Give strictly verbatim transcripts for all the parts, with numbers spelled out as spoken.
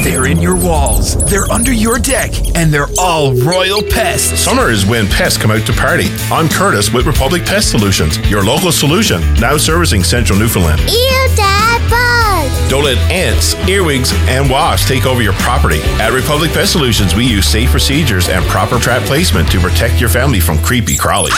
They're in your walls, they're under your deck, and they're all royal pests. Summer is when pests come out to party. I'm Curtis with Republic Pest Solutions, your local solution, now servicing central Newfoundland. Ew, Dad, bugs! Don't let ants, earwigs, and wasps take over your property. At Republic Pest Solutions, we use safe procedures and proper trap placement to protect your family from creepy crawlies.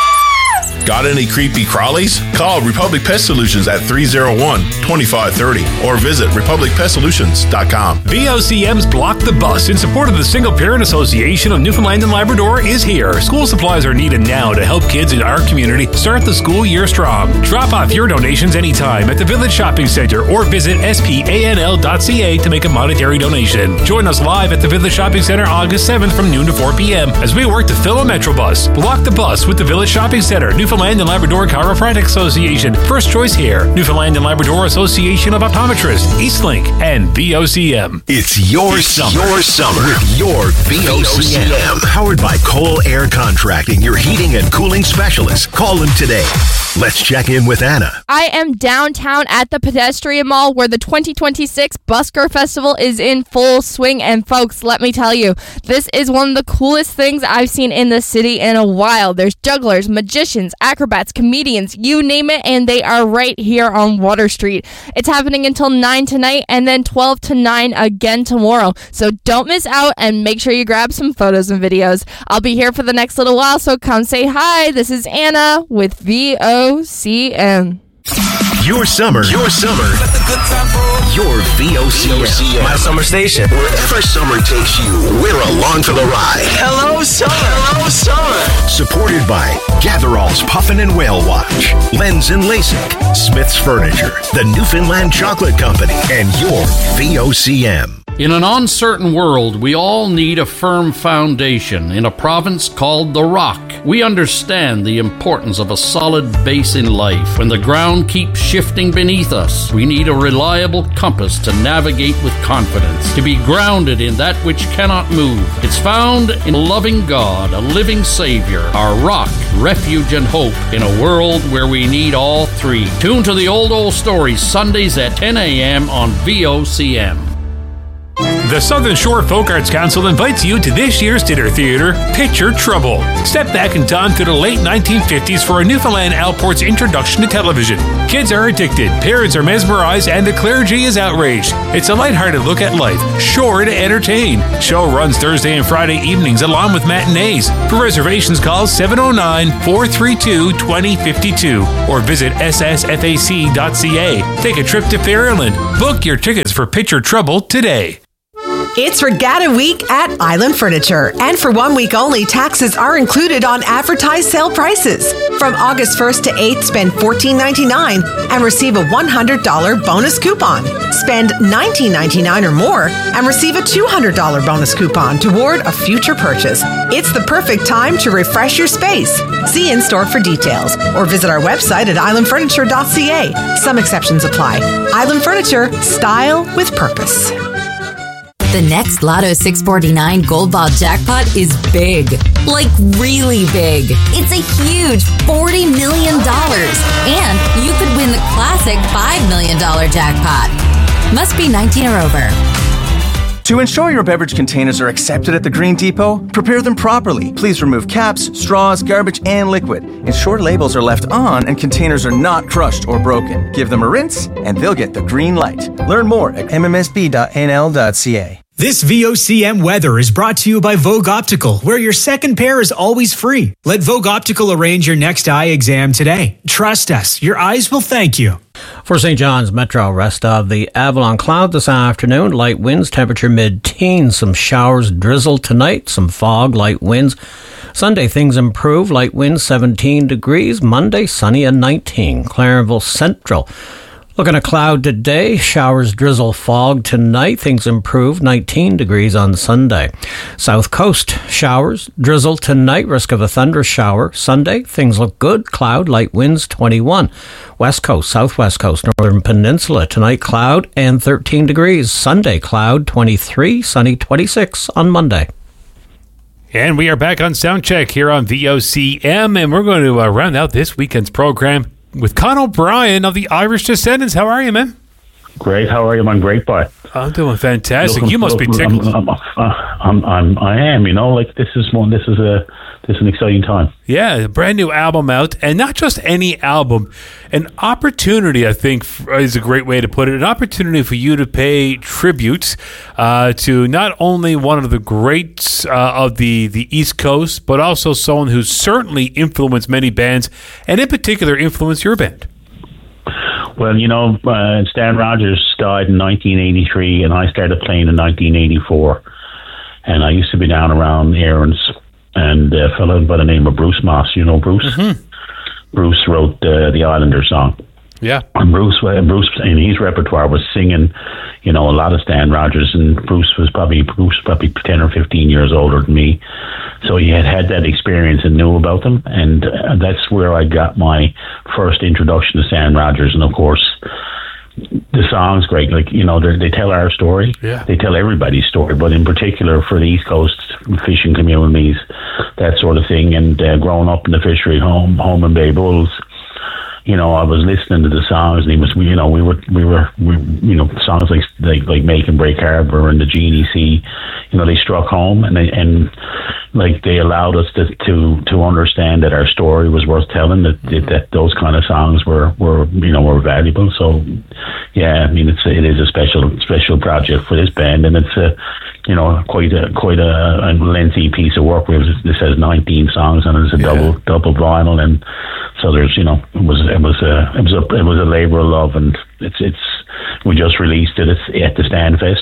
Got any creepy crawlies? Call Republic Pest Solutions at three oh one, two five three oh or visit republic pest solutions dot com. V O C M's Block the Bus in support of the Single Parent Association of Newfoundland and Labrador is here. School supplies are needed now to help kids in our community start the school year strong. Drop off your donations anytime at the Village Shopping Centre or visit S P A N L dot C A to make a monetary donation. Join us live at the Village Shopping Centre August seventh from noon to four p.m. as we work to fill a Metrobus. Block the Bus with the Village Shopping Centre, Newfoundland and Labrador Chiropractic Association, First Choice Hair, Newfoundland and Labrador Association of Optometrists, Eastlink, and V O C M. It's your it's summer. Your summer With your V O C M. Powered by Cole Air Contracting, your heating and cooling specialist. Call them today. Let's check in with Anna. I am downtown at the Pedestrian Mall where the twenty twenty-six Busker Festival is in full swing. And folks, let me tell you, this is one of the coolest things I've seen in the city in a while. There's jugglers, magicians, acrobats, comedians, you name it, and they are right here on Water Street. It's happening until nine tonight and then twelve to nine again tomorrow. So don't miss out and make sure you grab some photos and videos. I'll be here for the next little while, so come say hi. This is Anna with V O C M. Your summer. Your summer. Your V O C M. My summer station. Wherever summer takes you, we're along for the ride. Hello, summer. Hello, summer. Supported by Gatherall's Puffin and Whale Watch, Lens and LASIK, Smith's Furniture, the Newfoundland Chocolate Company, and your V O C M. In an uncertain world, we all need a firm foundation in a province called the Rock. We understand the importance of a solid base in life. When the ground keeps shifting beneath us, we need a reliable compass to navigate with confidence, to be grounded in that which cannot move. It's found in a loving God, a living Savior, our rock, refuge, and hope in a world where we need all three. Tune to the Old Old Stories Sundays at ten a.m. on V O C M. The Southern Shore Folk Arts Council invites you to this year's dinner theater, Picture Trouble. Step back in time to the late nineteen fifties for a Newfoundland Outport's introduction to television. Kids are addicted, parents are mesmerized, and the clergy is outraged. It's a lighthearted look at life, sure to entertain. Show runs Thursday and Friday evenings along with matinees. For reservations, call seven oh nine, four three two, two oh five two or visit s s f a c dot c a. Take a trip to Fairland. Book your tickets for Picture Trouble today. It's Regatta Week at Island Furniture, and for one week only, taxes are included on advertised sale prices. From August first to eighth, spend fourteen ninety-nine and receive a one hundred dollars bonus coupon. Spend nineteen ninety-nine or more and receive a two hundred dollars bonus coupon toward a future purchase. It's the perfect time to refresh your space. See in-store for details or visit our website at island furniture dot c a. Some exceptions apply. Island Furniture, style with purpose. The next Lotto six forty-nine Gold Ball jackpot is big. Like really big. It's a huge forty million dollars. And you could win the classic five million dollars jackpot. Must be nineteen or over. To ensure your beverage containers are accepted at the Green Depot, prepare them properly. Please remove caps, straws, garbage, and liquid. Ensure labels are left on and containers are not crushed or broken. Give them a rinse, and they'll get the green light. Learn more at m m s b dot n l dot c a. This V O C M weather is brought to you by Vogue Optical, where your second pair is always free. Let Vogue Optical arrange your next eye exam today. Trust us, your eyes will thank you. For Saint John's Metro, rest of the Avalon cloud this afternoon. Light winds, temperature mid-teens. Some showers, drizzle tonight. Some fog, light winds. Sunday, things improve. Light winds, seventeen degrees. Monday, sunny and nineteen. Clarenville Central. Looking at cloud today, showers, drizzle, fog tonight. Things improve, nineteen degrees on Sunday. South Coast, showers, drizzle tonight, risk of a thundershower shower. Sunday, things look good, cloud, light winds, twenty-one. West Coast, Southwest Coast, Northern Peninsula, tonight cloud and thirteen degrees. Sunday, cloud, twenty-three, sunny, twenty-six on Monday. And we are back on Soundcheck here on V O C M, and we're going to uh, round out this weekend's program with Con O'Brien of the Irish Descendants. How are you, man? Great. How are you, man? Great, boy. I'm doing fantastic. Looking, you must look, be tickled. I'm, I'm, I'm, I'm, I am. You know, like this is one. This is a. This is an exciting time. Yeah, a brand new album out, and not just any album, an opportunity. I think is a great way to put it. An opportunity for you to pay tribute uh, to not only one of the greats uh, of the the East Coast, but also someone who's certainly influenced many bands, and in particular influenced your band. Well, you know, uh, Stan Rogers died in nineteen eighty-three, and I started playing in nineteen eighty-four. And I used to be down around Aaron's, and a fellow by the name of Bruce Moss. You know Bruce? Mm-hmm. Bruce wrote uh, the Islander song. Yeah. And Bruce, uh, Bruce, in his repertoire was singing, you know, a lot of Stan Rogers, and Bruce was probably Bruce was probably ten or fifteen years older than me, so he had had that experience and knew about them, and uh, that's where I got my first introduction to Stan Rogers. And of course, the song's great. Like, you know, they tell our story. Yeah. They tell everybody's story, but in particular for the East Coast fishing communities, that sort of thing. And uh, growing up in the fishery home, home in Bay Bulls, you know, I was listening to the songs, and he was, you know, we were, we were, we, you know, songs like like like Make and Break Harbor and the Genie Sea, you know, they struck home, and they, and like they allowed us to, to to understand that our story was worth telling, that mm-hmm. that those kind of songs were were you know were valuable. So yeah, I mean, it's it is a special special project for this band, and it's a you know quite a quite a, a lengthy piece of work. This has nineteen songs, and it's a yeah. double double vinyl, and so there's you know it was it was a it was a it was a labor of love, and it's it's we just released it. It's at the Stand Fest.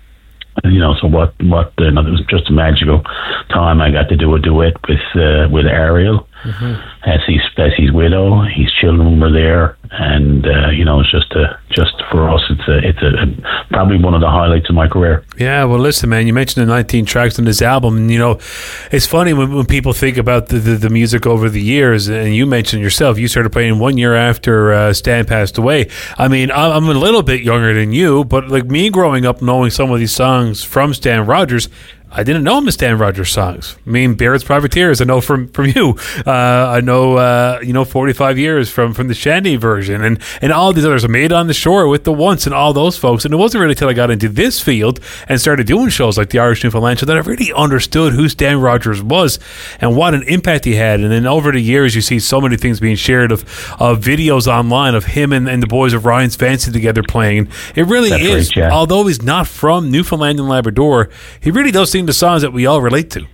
You know, so what? What? Uh, it was just a magical time. I got to do a duet with uh, with Ariel, mm-hmm. as his as his widow. His children were there, and uh, you know, it's just a just for us. It's a it's a, a probably one of the highlights of my career. Yeah, well, listen, man. You mentioned the nineteen tracks on this album, and you know, it's funny when, when people think about the, the the music over the years. And you mentioned yourself, you started playing one year after uh, Stan passed away. I mean, I'm a little bit younger than you, but like me, growing up, knowing some of these songs from Stan Rogers, I didn't know him as Stan Rogers songs. I mean, Barrett's Privateers, I know from, from you. Uh, I know, uh, you know, forty-five years from, from the Shandy version, and, and all these others. I Made on the Shore with the Once and all those folks. And it wasn't really until I got into this field and started doing shows like the Irish Newfoundland Show that I really understood who Stan Rogers was and what an impact he had. And then over the years, you see so many things being shared of, of videos online of him and, and the boys of Ryan's Fancy together playing. It really That's is. Right, yeah. Although he's not from Newfoundland and Labrador, he really does seem the songs that we all relate to.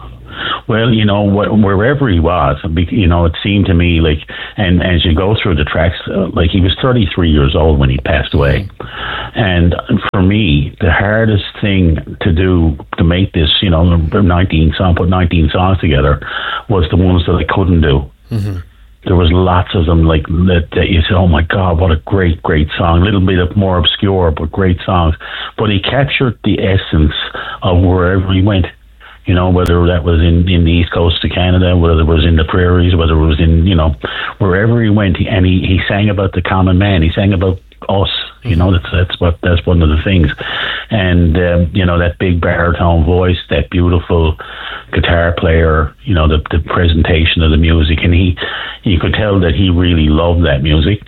Well, you know, wh- wherever he was, you know, it seemed to me like, and as you go through the tracks, uh, like he was thirty-three years old when he passed away. And for me, the hardest thing to do to make this, you know, nineteen song, put nineteen songs together, was the ones that I couldn't do. Mm-hmm. There was lots of them like that, that you said, oh my God, what a great, great song. A little bit of more obscure, but great songs. But he captured the essence of wherever he went. You know, whether that was in, in the East Coast of Canada, whether it was in the prairies, whether it was in, you know, wherever he went. He, and he, he sang about the common man. He sang about us. You know, that's that's what that's one of the things. And um, you know, that big baritone voice, that beautiful guitar player, you know, the the presentation of the music, and he you could tell that he really loved that music.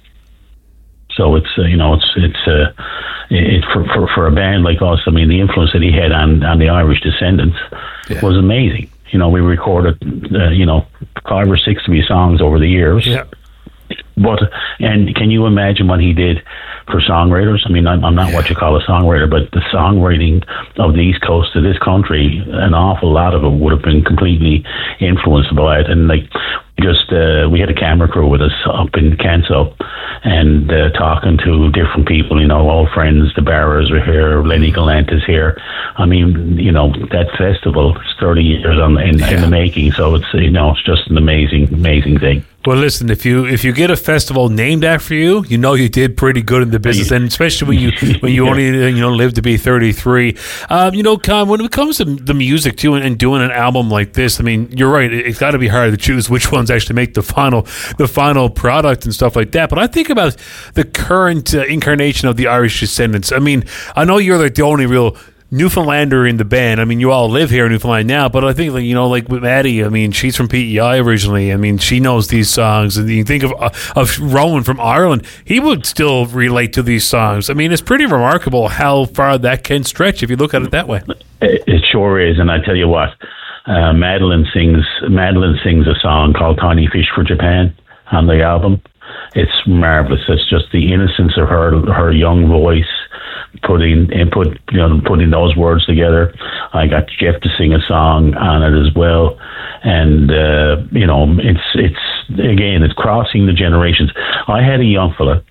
So it's uh, you know it's it's uh, it, for, for for a band like us. I mean, the influence that he had on on the Irish Descendants yeah. was amazing. You know, we recorded uh, you know five or six of his songs over the years. Yeah. But and can you imagine what he did for songwriters? I mean, I'm, I'm not yeah. what you call a songwriter, but the songwriting of the East Coast of this country, an awful lot of it would have been completely influenced by it. And like, just uh, we had a camera crew with us up in Canso, and uh, talking to different people. You know, old friends. The Barras are here. Lenny Gallant is here. I mean, you know, that festival is thirty years on in, yeah. in the making. So it's you know, it's just an amazing, amazing thing. Well, listen, if you if you get a festival named after you, you know you did pretty good in the business, and especially when you when you only you know live to be thirty-three. Um, you know, Con, when it comes to the music too, and, and doing an album like this, I mean, you're right. It, it's got to be hard to choose which ones actually make the final the final product and stuff like that. But I think about the current uh, incarnation of the Irish Descendants. I mean, I know you're like the only real Newfoundlander in the band. I mean, you all live here in Newfoundland now, but I think, like, you know, like with Maddie, I mean, she's from P E I originally. I mean, she knows these songs. And you think of uh, of Rowan from Ireland, he would still relate to these songs. I mean, it's pretty remarkable how far that can stretch if you look at it that way. It, it sure is, and I tell you what, uh, Madeline sings Madeline sings a song called "Tiny Fish for Japan" on the album. It's marvelous. It's just the innocence of her her young voice, putting and put you know putting those words together. I got Jeff to sing a song on it as well, and uh, you know it's it's again it's crossing the generations. I had a young fella,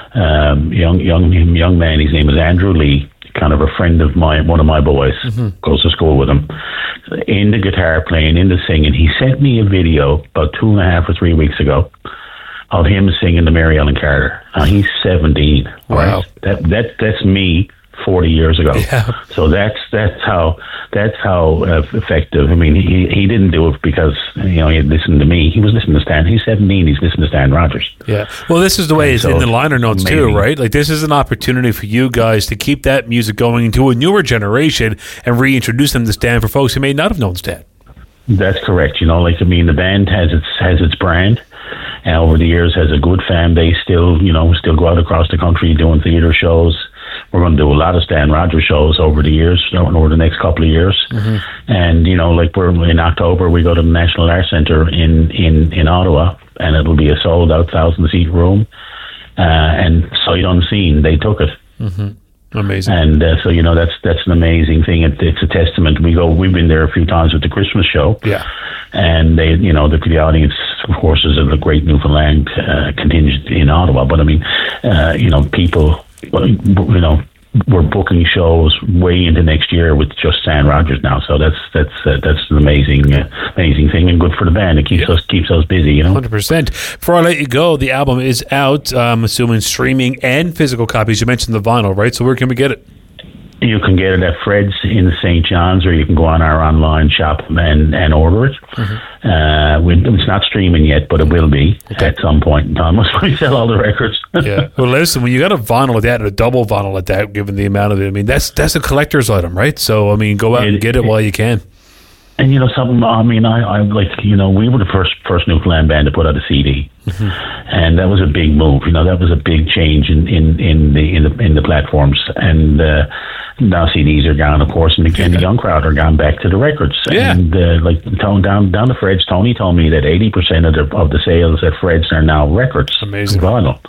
um, young young young man. His name is Andrew Lee. Kind of a friend of mine, one of my boys, mm-hmm. goes to school with him. Into guitar playing, into singing. He sent me a video about two and a half or three weeks ago of him singing to Mary Ellen Carter. Now he's seventeen. Wow. Right? That that that's me forty years ago. Yeah. So that's that's how that's how uh, effective. I mean, he he didn't do it because you know he had listened to me. He was listening to Stan. He's seventeen. He's listening to Stan Rogers. Yeah. Well, this is the way And it's so in the liner notes amazing. too, right? Like, this is an opportunity for you guys to keep that music going into a newer generation and reintroduce them to Stan for folks who may not have known Stan. That's correct. You know, like I mean, the band has its has its brand. And over the years has a good fan base. Still, you know, still go out across the country doing theatre shows. We're going to do a lot of Stan Rogers shows over the years, you know, over the next couple of years. Mm-hmm. And you know, like we're in October, we go to the National Arts Centre in in in Ottawa, and it'll be a sold out thousand seat room. Uh, and sight unseen, they took it. Mm-hmm. Amazing. And uh, so you know that's that's an amazing thing. It, it's a testament. We go. We've been there a few times with the Christmas show. Yeah. And they, you know, the, the audience, of course, is a great Newfoundland uh, contingent in Ottawa. But I mean, uh, you know, people, you know, we're booking shows way into next year with just Stan Rogers now. So that's that's uh, that's an amazing, uh, amazing thing, and good for the band. It keeps yeah. us keeps us busy, you know. Hundred percent. Before I let you go, the album is out. I'm assuming streaming and physical copies. You mentioned the vinyl, right? So where can we get it? You can get it at Fred's in Saint John's, or you can go on our online shop and, and order it. Mm-hmm. Uh, we, it's not streaming yet, but it will be okay. at some point in time once we sell all the records. Yeah. Well, listen, when you got a vinyl like that and a double vinyl like that, given the amount of it, I mean, that's that's a collector's item, right? So, I mean, go out it, and get it, it while you can. And you know something, I mean, I, I like, you know, we were the first first Newfoundland band to put out a C D, mm-hmm. and that was a big move. You know, that was a big change in, in, in the in the in the platforms. And uh, now C Ds are gone, of course, and the, and the young crowd are gone back to the records. Yeah. And uh, like down down down to Fred's, Tony told me that eighty percent of the of the sales at Fred's are now records. Amazing. Vinyl.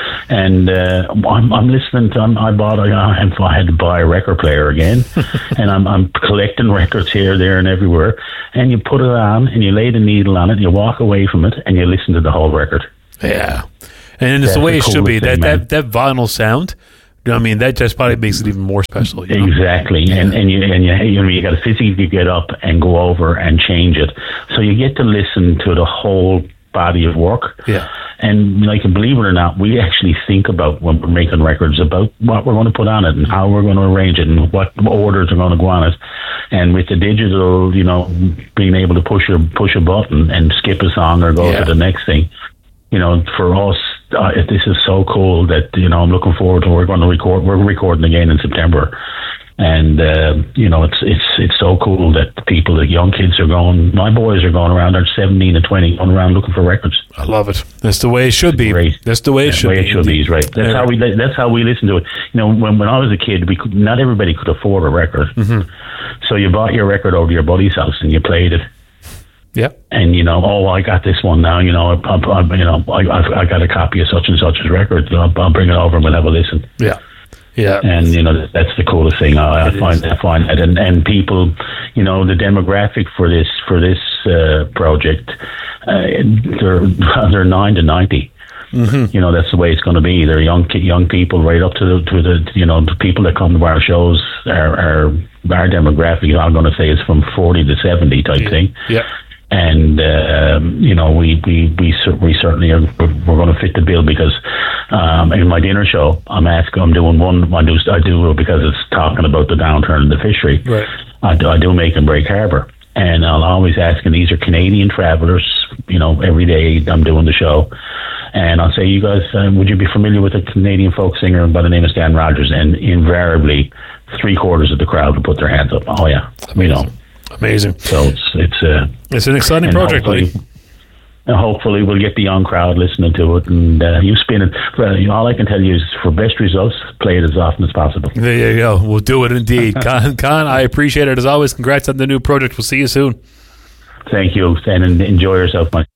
And uh, I'm, I'm listening to. I'm, I bought. I, I had to buy a record player again, and I'm, I'm collecting records here, there, and everywhere. And you put it on, and you lay the needle on it, and you walk away from it, and you listen to the whole record. Yeah, and it's That's the way the it should be. coolest That, thing, that that vinyl sound. You know what I mean, that just probably makes it even more special. You know? Exactly, and and you and you you know you got to physically get up and go over and change it, so you get to listen to the whole body of work. Yeah. And like, believe it or not, we actually think about when we're making records about what we're going to put on it and how we're going to arrange it and what orders are going to go on it. And with the digital, you know, being able to push a push a button and skip a song or go yeah. to the next thing, you know, for us, uh, this is so cool that, you know, I'm looking forward to. We're going to record. We're recording again in September. And uh, you know, it's it's it's so cool that the people, the young kids are going. My boys are going around. They're seventeen and twenty, going around looking for records. I love it. That's the way it should be. Great. That's the way it That's should the way be. It should be. Is right. That's yeah. how we. That's how we listen to it. You know, when when I was a kid, we could, not everybody could afford a record. Mm-hmm. So you bought your record over to your buddy's house and you played it. Yeah. And you know, oh, I got this one now. You know, I, I, I you know, I, I got a copy of such and such's record. I'll, I'll bring it over and we'll have a listen. Yeah. Yeah, and you know that's the coolest thing. I, I find I find that, and, and people, you know, the demographic for this for this uh, project, uh, they're they're nine to ninety. Mm-hmm. You know, that's the way it's going to be. They're young young people right up to the to the you know the people that come to our shows. Our our, our demographic, I'm going to say, is from forty to seventy type yeah. thing. Yeah. And uh, you know, we we we, we certainly are. We're going to fit the bill because um, in my dinner show, I'm asking. I'm doing one. I do. I do because it's talking about the downturn in the fishery. Right. I do. I do make and break harbour, and I'll always ask. And these are Canadian travellers. You know, every day I'm doing the show, and I'll say, you guys, uh, would you be familiar with a Canadian folk singer by the name of Stan Rogers? And invariably, three quarters of the crowd will put their hands up. Oh yeah, we know. Amazing. So it's it's uh, it's an exciting project, buddy. And hopefully we'll get the young crowd listening to it, and uh, you spin it. Well, you know, all I can tell you is, for best results, play it as often as possible. There you go. We'll do it indeed. Con, Con, I appreciate it as always. Congrats on the new project. We'll see you soon. Thank you, and enjoy yourself, Mike.